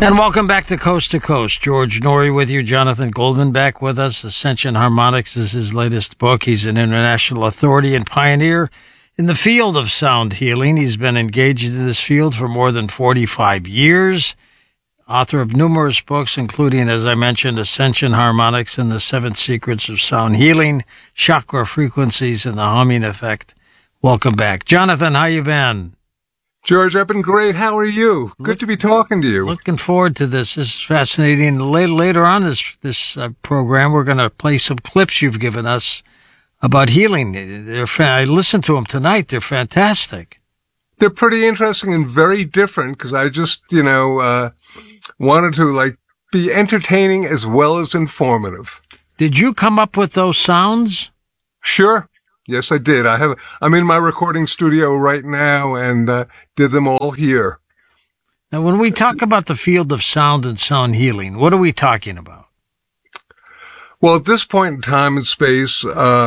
And welcome back to Coast. George Noory with you. Jonathan Goldman back with us. Ascension Harmonics is his latest book. He's an international authority and pioneer in the field of sound healing. He's been engaged in this field for more than 45 years. Author of numerous books, including, as I mentioned, Ascension Harmonics and the 7 Secrets of Sound Healing, Chakra Frequencies, and the Humming Effect. Welcome back. Jonathan, how you been? George, I've been great. How are you? Good to be talking to you. Looking forward to this. This is fascinating. Later on this program, we're going to play some clips you've given us about healing. I listened to them tonight. They're fantastic. They're pretty interesting and very different because I just, wanted to be entertaining as well as informative. Did you come up with those sounds? Sure. Yes, I did. I'm in my recording studio right now and did them all here. Now, when we talk about the field of sound and sound healing, what are we talking about? Well, at this point in time and space,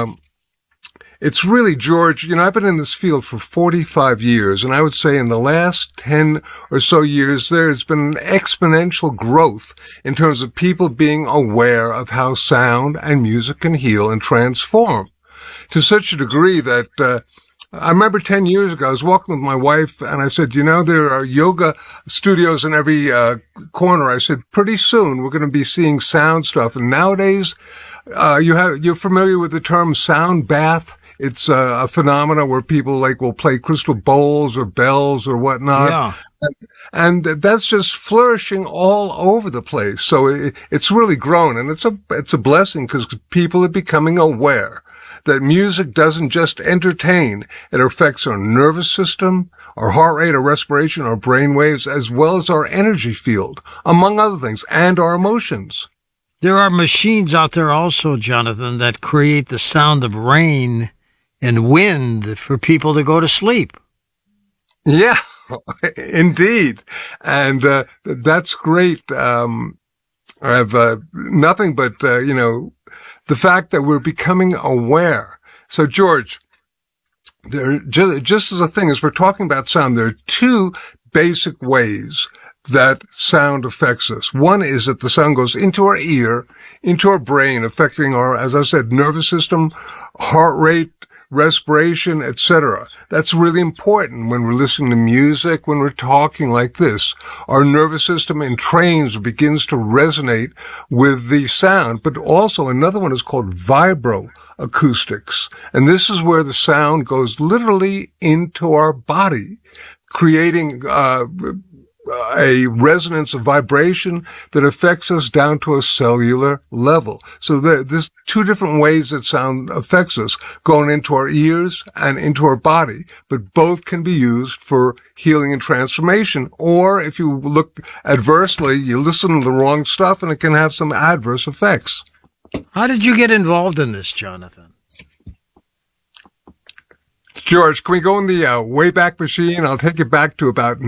it's really, George, I've been in this field for 45 years, and I would say in the last 10 or so years, there's been an exponential growth in terms of people being aware of how sound and music can heal and transform. To such a degree that I remember 10 years ago, I was walking with my wife, and I said, there are yoga studios in every corner. I said, pretty soon we're going to be seeing sound stuff. And nowadays, you're familiar with the term sound bath. It's a phenomena where people will play crystal bowls or bells or whatnot. Yeah. And that's just flourishing all over the place. So it's really grown, and it's a blessing because people are becoming aware that music doesn't just entertain. It affects our nervous system, our heart rate, our respiration, our brain waves, as well as our energy field, among other things, and our emotions. There are machines out there also, Jonathan, that create the sound of rain and wind for people to go to sleep. Yeah, indeed. And that's great. I have nothing but, the fact that we're becoming aware. So, George, just as a thing, as we're talking about sound, there are 2 basic ways that sound affects us. One is that the sound goes into our ear, into our brain, affecting our, as I said, nervous system, heart rate, respiration, etc. That's really important when we're listening to music, when we're talking like this. Our nervous system entrains or begins to resonate with the sound. But also another one is called vibroacoustics. And this is where the sound goes literally into our body, creating a resonance of vibration that affects us down to a cellular level. So there's 2 different ways that sound affects us, going into our ears and into our body, but both can be used for healing and transformation. Or if you look adversely, you listen to the wrong stuff and it can have some adverse effects. How did you get involved in this, Jonathan? George, can we go in the Wayback Machine? I'll take you back to about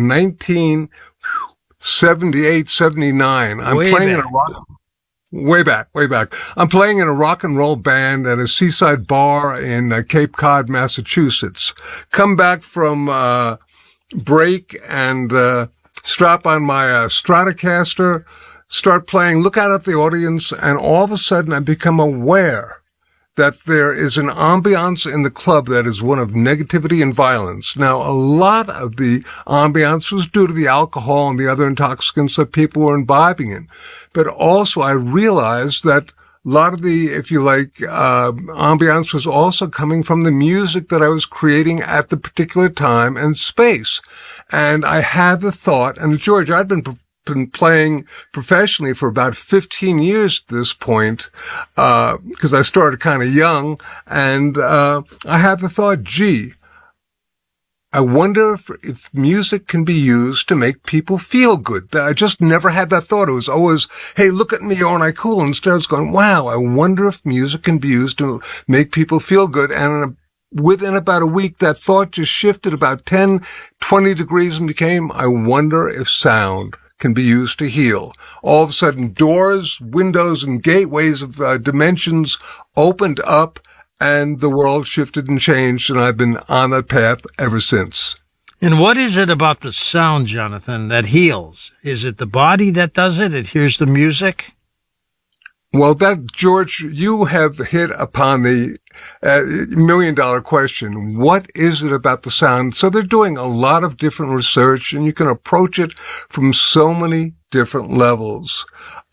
1978, 79. I'm playing in a rock. Way back. I'm playing in a rock and roll band at a seaside bar in Cape Cod, Massachusetts. Come back from break and strap on my Stratocaster, start playing, look out at the audience, and all of a sudden I become aware that there is an ambiance in the club that is one of negativity and violence. Now, a lot of the ambiance was due to the alcohol and the other intoxicants that people were imbibing in. But also I realized that a lot of the, if you like, ambiance was also coming from the music that I was creating at the particular time and space. And I had the thought, and George, I'd been playing professionally for about 15 years at this point, because I started kind of young, and I had the thought, gee, I wonder if music can be used to make people feel good. I just never had that thought. It was always, hey, look at me, aren't I cool? Instead I was going, wow, I wonder if music can be used to make people feel good. And within about a week, that thought just shifted about 10, 20 degrees and became, I wonder if sound can be used to heal. All of a sudden, doors, windows, and gateways of dimensions opened up, and the world shifted and changed, and I've been on that path ever since. And what is it about the sound, Jonathan, that heals? Is it the body that does it? It hears the music? Well, George, you have hit upon the million-dollar question. What is it about the sound? So they're doing a lot of different research, and you can approach it from so many different levels.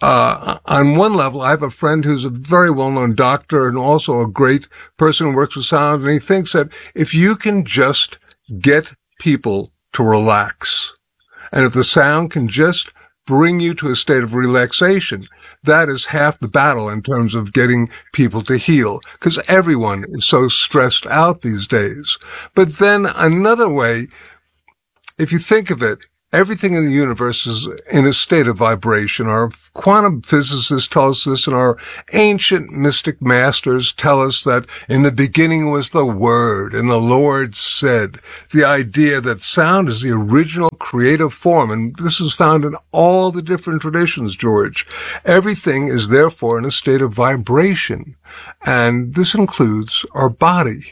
On one level, I have a friend who's a very well-known doctor and also a great person who works with sound, and he thinks that if you can just get people to relax, and if the sound can just bring you to a state of relaxation, that is half the battle in terms of getting people to heal, because everyone is so stressed out these days. But then another way, if you think of it, everything in the universe is in a state of vibration. Our quantum physicists tell us this, and our ancient mystic masters tell us that in the beginning was the Word, and the Lord said. The idea that sound is the original creative form, and this is found in all the different traditions, George. Everything is therefore in a state of vibration, and this includes our body.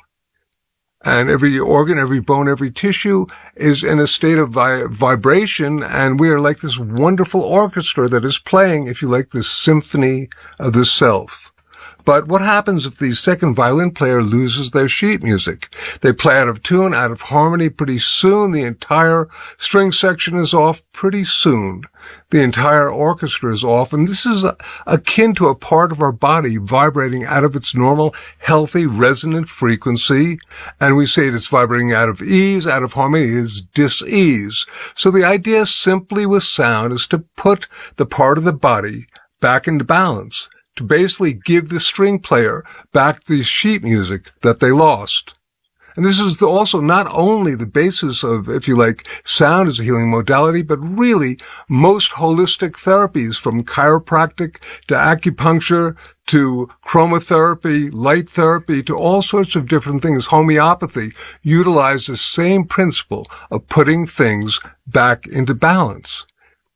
And every organ, every bone, every tissue is in a state of vibration, and we are like this wonderful orchestra that is playing, if you like, the symphony of the self. But what happens if the second violin player loses their sheet music? They play out of tune, out of harmony. Pretty soon, the entire string section is off. Pretty soon, the entire orchestra is off. And this is akin to a part of our body vibrating out of its normal, healthy, resonant frequency. And we say it's vibrating out of ease, out of harmony is dis-ease. So the idea simply with sound is to put the part of the body back into balance, to basically give the string player back the sheet music that they lost. And this is also not only the basis of, if you like, sound as a healing modality, but really most holistic therapies, from chiropractic to acupuncture to chromotherapy, light therapy, to all sorts of different things. Homeopathy utilize the same principle of putting things back into balance.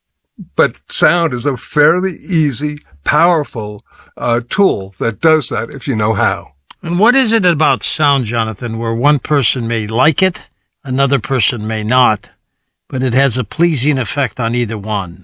But sound is a fairly easy, powerful tool that does that if you know how. And what is it about sound, Jonathan, where one person may like it, another person may not, but it has a pleasing effect on either one?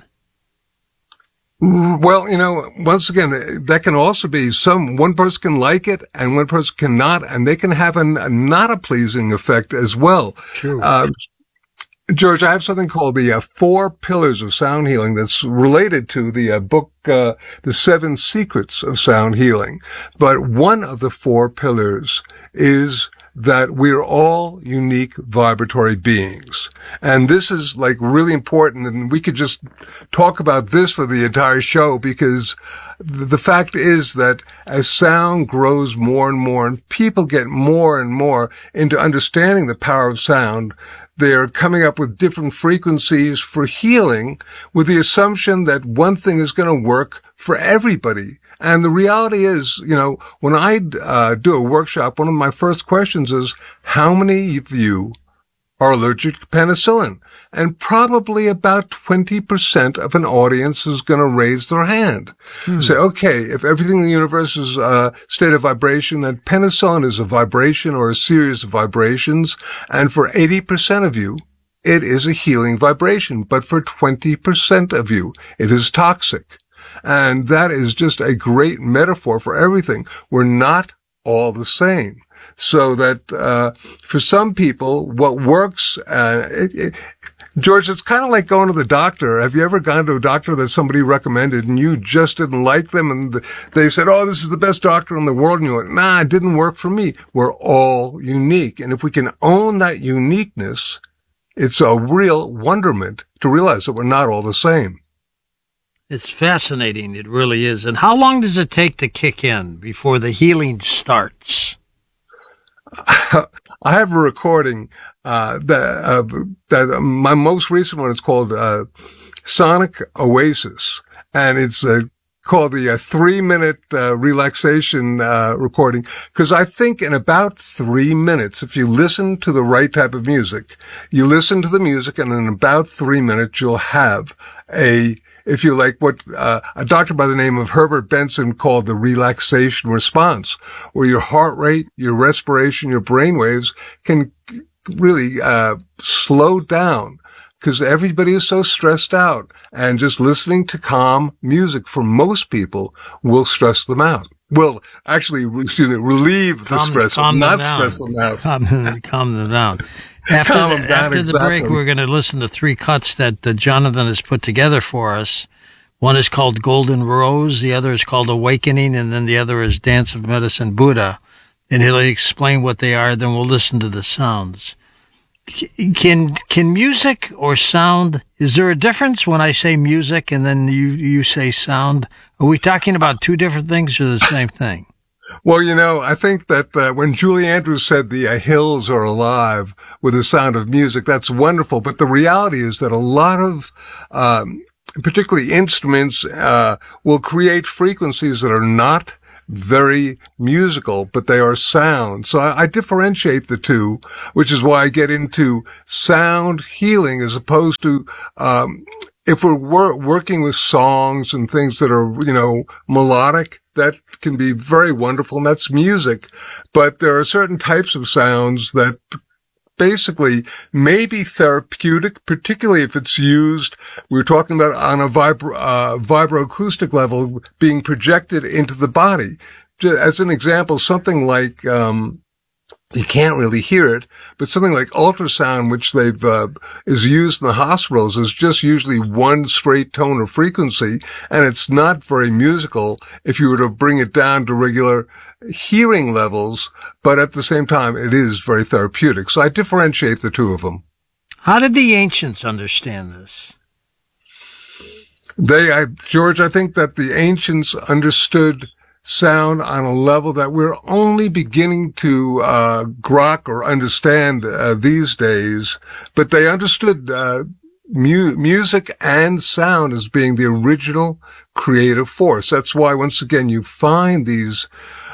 Well, once again, that can also be one person can like it and one person cannot, and they can have not a pleasing effect as well. True. George, I have something called the 4 Pillars of Sound Healing that's related to the book, The 7 Secrets of Sound Healing. But one of the 4 pillars is that we're all unique vibratory beings. And this is like really important, and we could just talk about this for the entire show, because the fact is that as sound grows more and more and people get more and more into understanding the power of sound, they're coming up with different frequencies for healing with the assumption that one thing is going to work for everybody. And the reality is, when I do a workshop, one of my first questions is, how many of you are allergic to penicillin? And probably about 20% of an audience is going to raise their hand. Say, okay, if everything in the universe is a state of vibration, then penicillin is a vibration or a series of vibrations. And for 80% of you, it is a healing vibration. But for 20% of you, it is toxic. And that is just a great metaphor for everything. We're not all the same. So that for some people, what works, George, it's kind of like going to the doctor. Have you ever gone to a doctor that somebody recommended and you just didn't like them, and they said, oh, this is the best doctor in the world, and you went, nah, it didn't work for me. We're all unique. And if we can own that uniqueness, it's a real wonderment to realize that we're not all the same. It's fascinating. It really is. And how long does it take to kick in before the healing starts? I have a recording that my most recent one is called Sonic Oasis, and it's called the 3-minute relaxation recording, because I think in about 3 minutes, if you listen to the right type of music, you listen to the music, and in about 3 minutes you'll have if you like, what a doctor by the name of Herbert Benson called the relaxation response, where your heart rate, your respiration, your brain waves can really slow down, because everybody is so stressed out, and just listening to calm music for most people will stress them out. Will actually, relieve the stress, not stress them out. Calm them down. After the break, we're going to listen to 3 cuts that Jonathan has put together for us. One is called Golden Rose, the other is called Awakening, and then the other is Dance of Medicine Buddha. And he'll explain what they are, then we'll listen to the sounds. Can music or sound, is there a difference when I say music and then you say sound? Are we talking about 2 different things or the same thing? Well, I think that when Julie Andrews said the hills are alive with the sound of music, that's wonderful. But the reality is that a lot of, particularly instruments, will create frequencies that are not very musical, but they are sound. So I differentiate the two, which is why I get into sound healing as opposed to, if we're working with songs and things that are, melodic, that can be very wonderful, and that's music. But there are certain types of sounds that basically may be therapeutic, particularly if it's used, we were talking about on a vibroacoustic level, being projected into the body. As an example, something like, you can't really hear it, but something like ultrasound, which is used in the hospitals, is just usually one straight tone of frequency, and it's not very musical if you were to bring it down to regular hearing levels, but at the same time, it is very therapeutic. So I differentiate the two of them. How did the ancients understand this? George, I think that the ancients understood sound on a level that we're only beginning to grok or understand these days, but they understood music and sound as being the original creative force. That's why, once again, you find these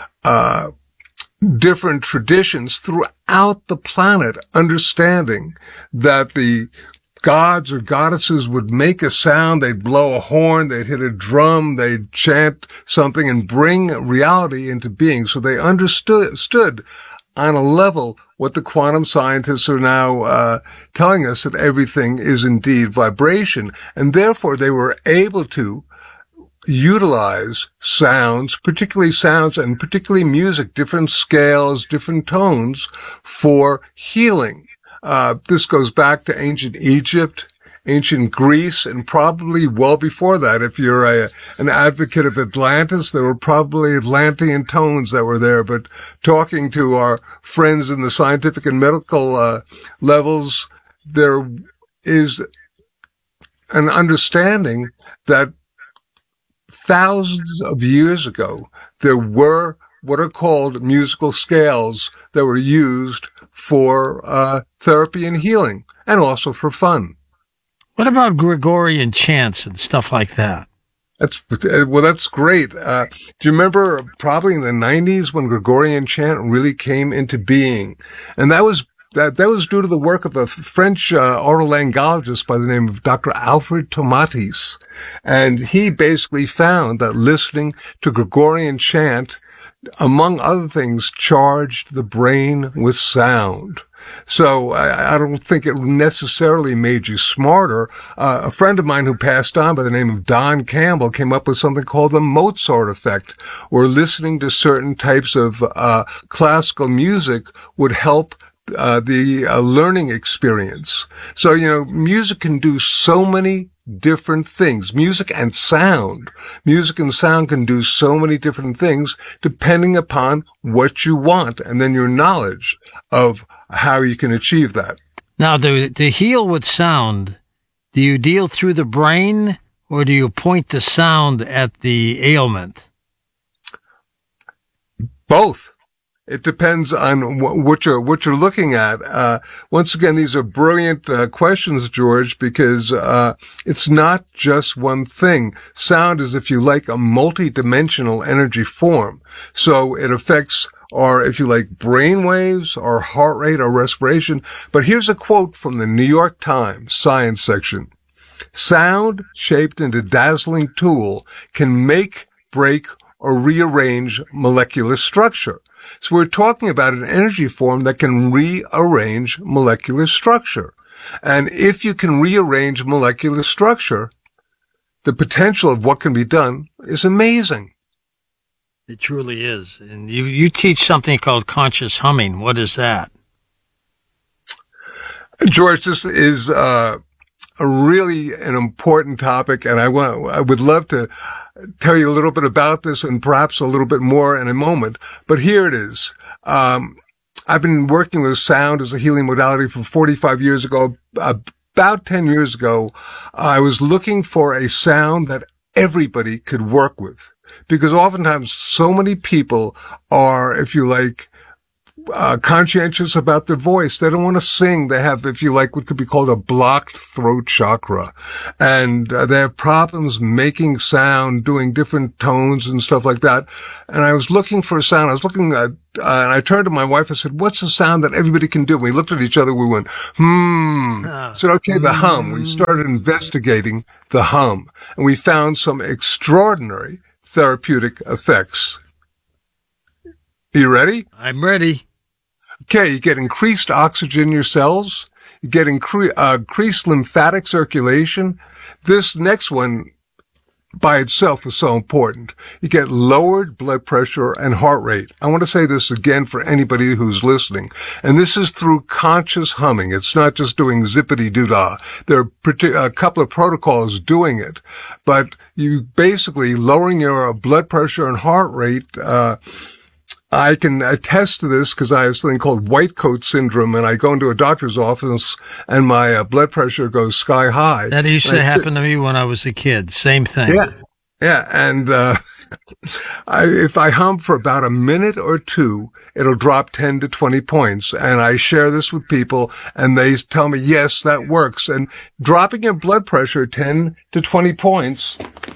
different traditions throughout the planet, understanding that the gods or goddesses would make a sound, they'd blow a horn, they'd hit a drum, they'd chant something and bring reality into being. So they understood on a level what the quantum scientists are now telling us, that everything is indeed vibration. And therefore they were able to utilize sounds, particularly sounds and particularly music, different scales, different tones for healing. This goes back to ancient Egypt, ancient Greece, and probably well before that. If you're an advocate of Atlantis, there were probably Atlantean tones that were there. But talking to our friends in the scientific and medical levels, there is an understanding that thousands of years ago, there were what are called musical scales that were used for therapy and healing, and also for fun. What about Gregorian chants and stuff like that? That's great. Do you remember probably in the 90s when Gregorian chant really came into being? And that was due to the work of a French otolaryngologist by the name of Dr. Alfred Tomatis. And he basically found that listening to Gregorian chant, among other things, charged the brain with sound. So I don't think it necessarily made you smarter. A friend of mine who passed on by the name of Don Campbell came up with something called the Mozart effect, where listening to certain types of classical music would help the learning experience. So, music can do so many different things. Music and sound can do so many different things depending upon what you want and then your knowledge of how you can achieve that. Now, to heal with sound, do you deal through the brain or do you point the sound at the ailment? Both. It depends on what you're looking at. Once again, these are brilliant questions, George, because it's not just one thing. Sound is, if you like, a multi-dimensional energy form. So it affects our, if you like, brain waves, our heart rate, our respiration. But here's a quote from the New York Times science section. Sound, shaped into dazzling tool, can make, break, or rearrange molecular structure. So we're talking about an energy form that can rearrange molecular structure. And if you can rearrange molecular structure, the potential of what can be done is amazing. It truly is. And you teach something called conscious humming. What is that? George, this is really an important topic, and I would love to tell you a little bit about this and perhaps a little bit more in a moment. But here it is. I've been working with sound as a healing modality for 45 years ago. About 10 years ago, I was looking for a sound that everybody could work with, because oftentimes so many people are, if you like, conscientious about their voice. They don't want to sing. They have, if you like, what could be called a blocked throat chakra. And they have problems making sound, doing different tones and stuff like that. And I was looking for a sound. I was looking at, and I turned to my wife and said, what's a sound that everybody can do? And we looked at each other. We went, I said, okay, the hum. We started investigating the hum. And we found some extraordinary therapeutic effects. Are you ready? I'm ready. Okay, you get increased oxygen in your cells. You get increased lymphatic circulation. This next one by itself is so important. You get lowered blood pressure and heart rate. I want to say this again for anybody who's listening. And this is through conscious humming. It's not just doing zippity-doo-dah. There are a couple of protocols doing it. But you basically lowering your blood pressure and heart rate, I can attest to this because I have something called white coat syndrome, and I go into a doctor's office and my blood pressure goes sky high. That used to happen to me when I was a kid. Same thing. Yeah. And if I hum for about a minute or two, it'll drop 10 to 20 points. And I share this with people, and they tell me, yes, that works. And dropping your blood pressure 10 to 20 points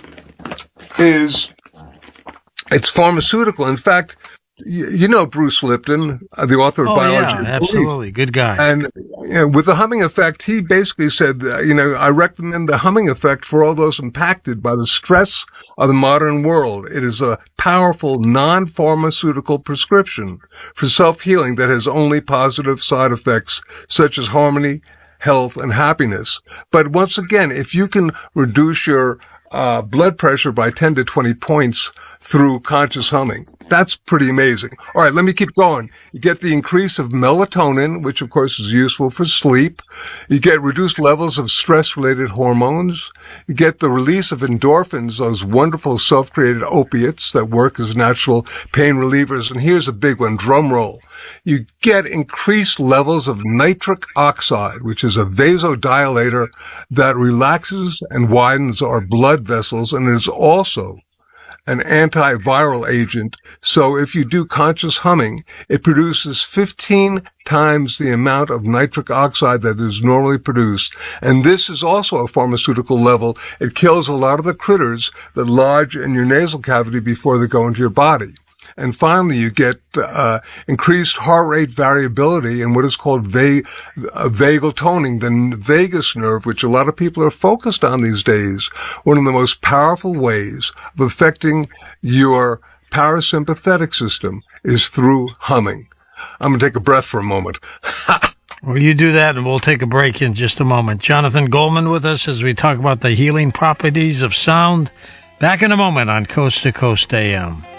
it's pharmaceutical. In fact, you know Bruce Lipton, the author of Biology. Yeah, absolutely. Good guy. And with the humming effect, he basically said, I recommend the humming effect for all those impacted by the stress of the modern world. It is a powerful non-pharmaceutical prescription for self-healing that has only positive side effects such as harmony, health, and happiness. But once again, if you can reduce your blood pressure by 10 to 20 points through conscious humming, that's pretty amazing. All right, let me keep going. You get the increase of melatonin, which of course is useful for sleep. You get reduced levels of stress-related hormones. You get the release of endorphins, those wonderful self-created opiates that work as natural pain relievers. And here's a big one, drum roll. You get increased levels of nitric oxide, which is a vasodilator that relaxes and widens our blood vessels, and is also an antiviral agent. So if you do conscious humming, it produces 15 times the amount of nitric oxide that is normally produced. And this is also a pharmaceutical level. It kills a lot of the critters that lodge in your nasal cavity before they go into your body. And finally, you get increased heart rate variability and what is called vagal toning, the vagus nerve, which a lot of people are focused on these days. One of the most powerful ways of affecting your parasympathetic system is through humming. I'm going to take a breath for a moment. Well, you do that, and we'll take a break in just a moment. Jonathan Goldman with us as we talk about the healing properties of sound. Back in a moment on Coast to Coast AM.